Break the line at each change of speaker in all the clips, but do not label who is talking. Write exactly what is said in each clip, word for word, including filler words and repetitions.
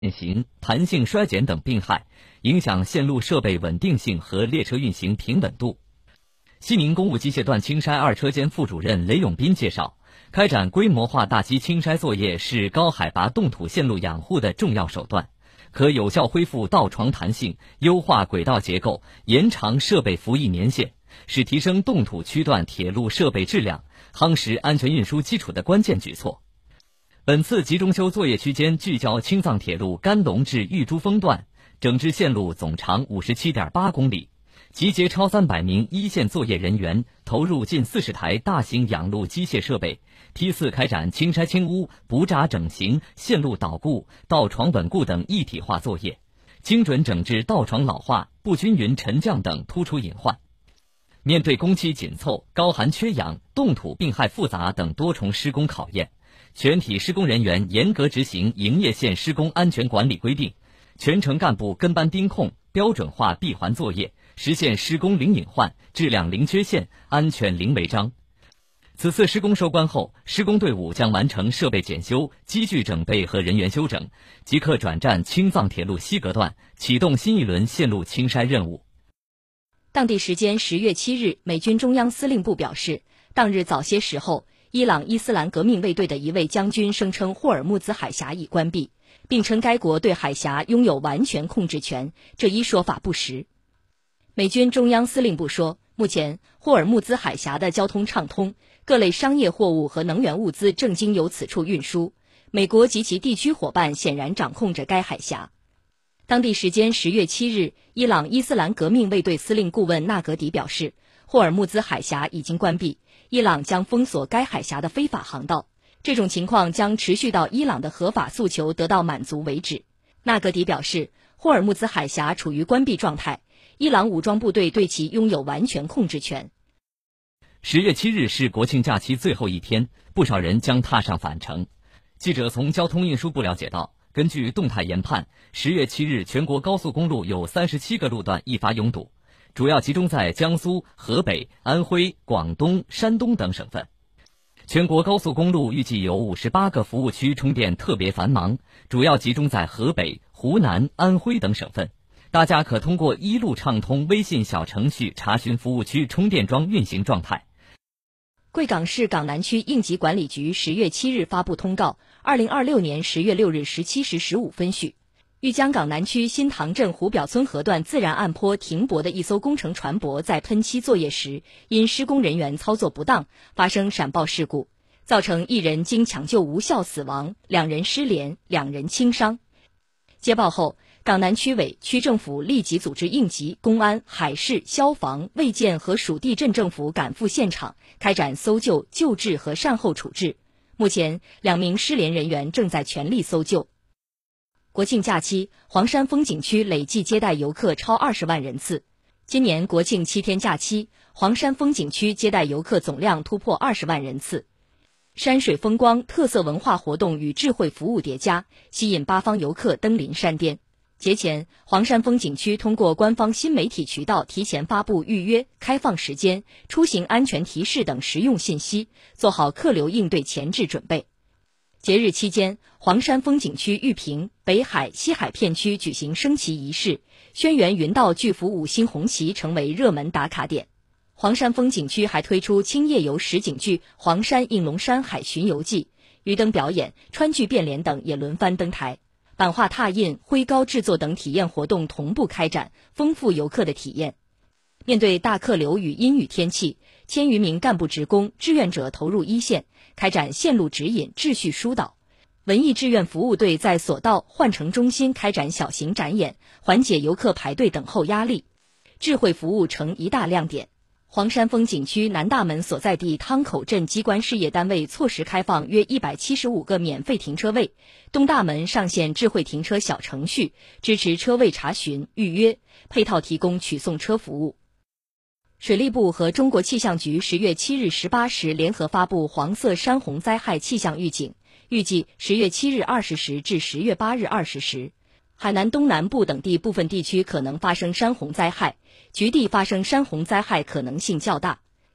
变形、弹性衰减等病害，影响线路设备稳定性和列车运行平稳度。西宁公务机械段青筛二车间副主任雷永斌介绍，开展规模化大批青筛作业是高海拔冻土线路养护的重要手段，可有效恢复道床弹性，优化轨道结构，延长设备服役年限，是提升冻土区段铁路设备质量、夯实安全运输基础的关键举措。本次集中修作业区间聚焦青藏铁路甘隆至玉珠峰段，整治线路总长 五十七点八公里，集结超三百名一线作业人员，投入近四十台大型养路机械设备，批次开展清拆清污、补闸整形、线路导固、道床稳固等一体化作业，精准整治道床老化、不均匀沉降等突出隐患。面对工期紧凑、高寒缺氧、冻土病害复杂等多重施工考验，全体施工人员严格执行营业线施工安全管理规定，全程干部跟班盯控，标准化闭环作业，实现施工零隐患、质量零缺陷、安全零违章。此次施工收官后，施工队伍将完成设备检修、机具整备和人员休整，即刻转战青藏铁路西格段，启动新一轮线路清筛任务。
当地时间十月七日，美军中央司令部表示，当日早些时候，伊朗伊斯兰革命卫队的一位将军声称霍尔木兹海峡已关闭，并称该国对海峡拥有完全控制权，这一说法不实。美军中央司令部说，目前霍尔木兹海峡的交通畅通，各类商业货物和能源物资正经由此处运输，美国及其地区伙伴显然掌控着该海峡。当地时间十月七日，伊朗伊斯兰革命卫队司令顾问纳格迪表示，霍尔木兹海峡已经关闭，伊朗将封锁该海峡的非法航道，这种情况将持续到伊朗的合法诉求得到满足为止。纳格迪表示，霍尔木兹海峡处于关闭状态，伊朗武装部队对其拥有完全控制权。
十月七日是国庆假期最后一天，不少人将踏上返程。记者从交通运输部了解到，根据动态研判，十月七日全国高速公路有三十七个路段易发拥堵，主要集中在江苏、河北、安徽、广东、山东等省份。全国高速公路预计有五十八个服务区充电特别繁忙，主要集中在河北、湖南、安徽等省份。大家可通过一路畅通微信小程序查询服务区充电桩运行状态。
贵港市港南区应急管理局十月七日发布通告，二零二六年十月六日十七时十五分许，豫江港南区新塘镇湖表村河段自然岸坡停泊的一艘工程船舶在喷漆作业时，因施工人员操作不当发生闪爆事故，造成一人经抢救无效死亡，两人失联，两人轻伤。接报后，港南区委、区政府立即组织应急、公安、海事、消防、卫健和属地镇政府赶赴现场，开展搜救、救治和善后处置。目前，两名失联人员正在全力搜救。国庆假期，黄山风景区累计接待游客超二十万人次。今年国庆七天假期，黄山风景区接待游客总量突破二十万人次。山水风光、特色文化活动与智慧服务叠加，吸引八方游客登临山巅。节前，黄山风景区通过官方新媒体渠道提前发布预约、开放时间、出行安全提示等实用信息，做好客流应对前置准备。节日期间，黄山风景区玉屏、北海、西海片区举行升旗仪式，轩辕云道巨幅五星红旗成为热门打卡点。黄山风景区还推出轻夜游实景剧《黄山应龙山海巡游记》，鱼灯表演、川剧变脸等也轮番登台。版画拓印、徽膏制作等体验活动同步开展，丰富游客的体验。面对大客流与阴雨天气，千余名干部职工、志愿者投入一线，开展线路指引、秩序疏导。文艺志愿服务队在索道、换乘中心开展小型展演，缓解游客排队等候压力。智慧服务成一大亮点。黄山风景区南大门所在地汤口镇机关事业单位错时开放约一百七十五个免费停车位，东大门上线智慧停车小程序，支持车位查询、预约，配套提供取送车服务。水利部和中国气象局十月七日十八时联合发布黄色山洪灾害气象预警，预计十月七日二十时至十月八日二十时，海南东南部等地部分地区可能发生山洪灾害，局地发生山洪灾害可能性较大。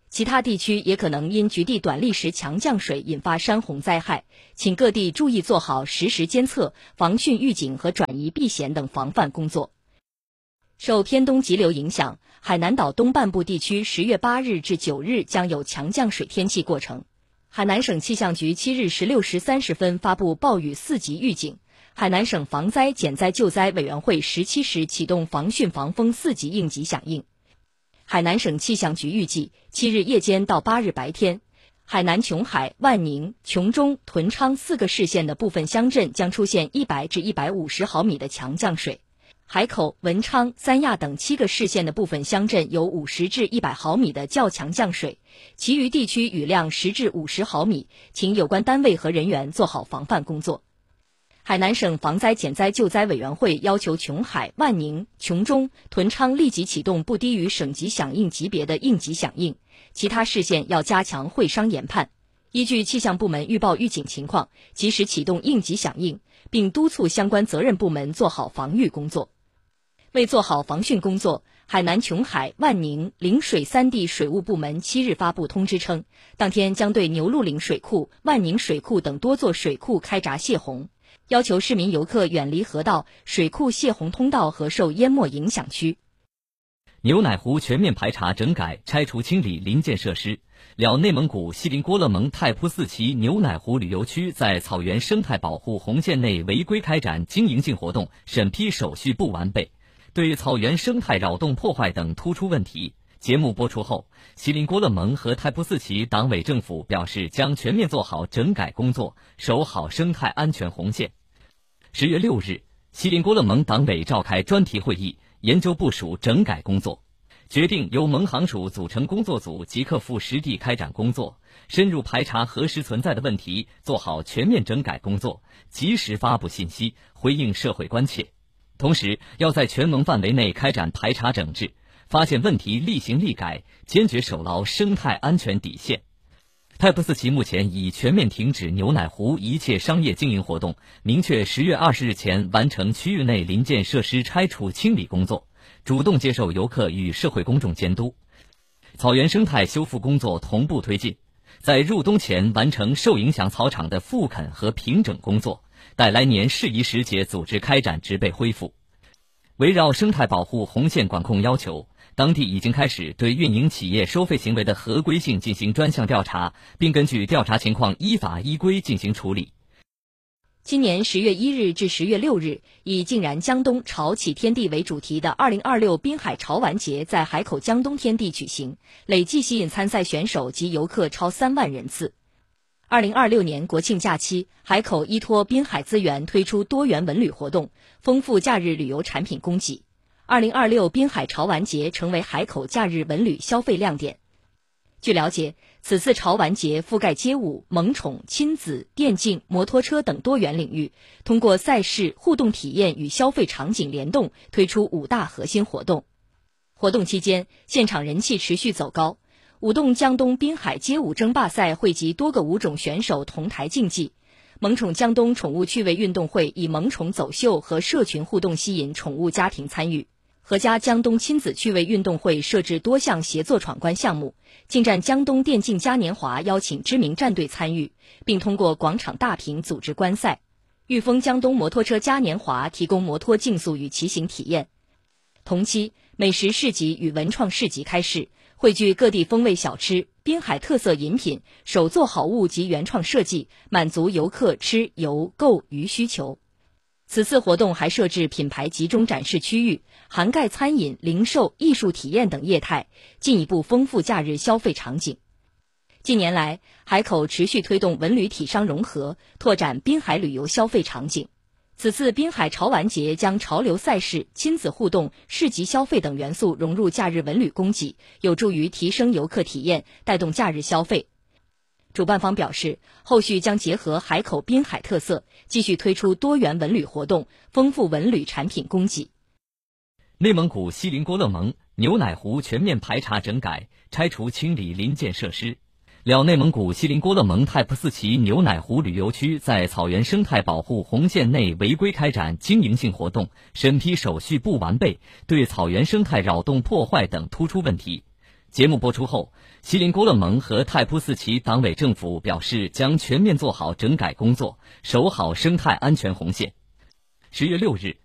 其他地区也可能因局地短历时强降水引发山洪灾害，请各地注意做好实时监测、防汛预警和转移避险等防范工作。受偏东急流影响，海南岛东半部地区十月八日至九日将有强降水天气过程。海南省气象局七日十六时三十分发布暴雨四级预警，海南省防灾减灾救灾委员会十七时启动防汛防风四级应急响应。海南省气象局预计，七日夜间到八日白天，海南琼海、万宁、琼中、屯昌四个市县的部分乡镇将出现一百至一百五十毫米的强降水。海口、文昌、三亚等七个市县的部分乡镇有五十至一百毫米的较强降水，其余地区雨量十至五十毫米，请有关单位和人员做好防范工作。海南省防灾减灾救灾委员会要求琼海、万宁、琼中、屯昌立即启动不低于省级响应级别的应急响应，其他市县要加强会商研判，依据气象部门预报预警情况，及时启动应急响应，并督促相关责任部门做好防御工作。为做好防汛工作，海南琼海、万宁、陵水三地水务部门七日发布通知称，当天将对牛鹿岭水库、万宁水库等多座水库开闸泄洪，要求市民游客远离河道、水库泄洪通道和受淹没影响区。
牛奶湖全面排查整改，拆除清理临建设施。了内蒙古锡林郭勒盟太仆寺旗牛奶湖旅游区在草原生态保护红线内违规开展经营性活动，审批手续不完备，对草原生态扰动破坏等突出问题。节目播出后，锡林郭勒盟和太仆寺旗党委政府表示将全面做好整改工作，守好生态安全红线。十月六日，锡林郭勒盟党委召开专题会议，研究部署整改工作，决定由盟行署组成工作组，即刻赴实地开展工作，深入排查核实存在的问题，做好全面整改工作，及时发布信息，回应社会关切。同时，要在全盟范围内开展排查整治，发现问题立行立改，坚决守牢生态安全底线。太仆寺旗目前已全面停止牛奶湖一切商业经营活动，明确十月二十日前完成区域内临建设施拆除清理工作，主动接受游客与社会公众监督。草原生态修复工作同步推进，在入冬前完成受影响草场的复垦和平整工作，待来年适宜时节组织开展植被恢复。围绕生态保护红线管控要求，当地已经开始对运营企业收费行为的合规性进行专项调查，并根据调查情况依法依规进行处理。
今年十月一日至十月六日，以“竟然江东，潮起天地”为主题的二零二六滨海潮玩节在海口江东天地举行，累计吸引参赛选手及游客超三万人次。二零二六年国庆假期，海口依托滨海资源推出多元文旅活动，丰富假日旅游产品供给。二零二六滨海潮玩节成为海口假日文旅消费亮点。据了解，此次潮玩节覆盖街舞、萌宠、亲子、电竞、摩托车等多元领域，通过赛事、互动体验与消费场景联动，推出五大核心活动。活动期间，现场人气持续走高。舞动江东滨海街舞争霸赛汇集多个舞种选手同台竞技，萌宠江东宠物趣味运动会以萌宠走秀和社群互动吸引宠物家庭参与。合家江东亲子趣味运动会设置多项协作闯关项目，近战江东电竞嘉年华邀请知名战队参与，并通过广场大屏组织观赛。裕丰江东摩托车嘉年华提供摩托竞速与骑行体验。同期，美食市集与文创市集开市，汇聚各地风味小吃、滨海特色饮品、手作好物及原创设计，满足游客吃、游、购、娱需求。此次活动还设置品牌集中展示区域，涵盖餐饮、零售、艺术体验等业态，进一步丰富假日消费场景。近年来，海口持续推动文旅体商融合，拓展滨海旅游消费场景。此次滨海潮玩节将潮流赛事、亲子互动、市集消费等元素融入假日文旅供给，有助于提升游客体验，带动假日消费。主办方表示，后续将结合海口滨海特色，继续推出多元文旅活动，丰富文旅产品供给。
内蒙古锡林郭勒盟牛奶湖全面排查整改，拆除清理临建设施。了内蒙古锡林郭勒盟太仆寺旗牛奶湖旅游区在草原生态保护红线内违规开展经营性活动，审批手续不完备，对草原生态扰动破坏等突出问题。 节目播出后，锡林郭勒盟和太仆寺旗党委政府表示将全面做好整改工作，守好生态安全红线。十月六日，